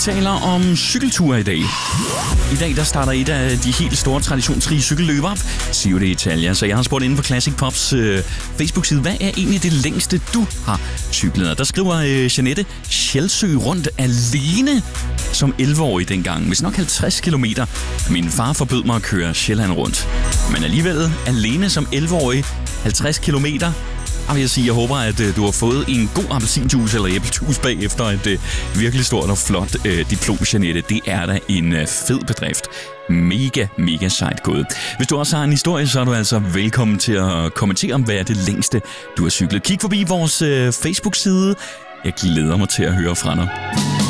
taler om cykelture i dag. I dag der starter et af de helt store traditionsrige cykelløb op, Giro d'Italia. Så jeg har spurgt inden på Classic Pops Facebook-side, hvad er egentlig det længste, du har cyklet? Der skriver Jeanette Sjælsø rundt alene som 11-årig dengang. Hvis nok 50 kilometer. Min far forbød mig at køre Sjælland rundt. Men alligevel alene som 11-årig 50 kilometer. Og vil jeg sige, jeg håber, at du har fået en god appelsinjuice eller æblejuice bagefter et virkelig stort og flot diplom, Jeanette. Det er da en fed bedrift. Mega sejt gået. Hvis du også har en historie, så er du altså velkommen til at kommentere om, hvad er det længste, du har cyklet. Kig forbi vores Facebook-side. Jeg glæder mig til at høre fra dig.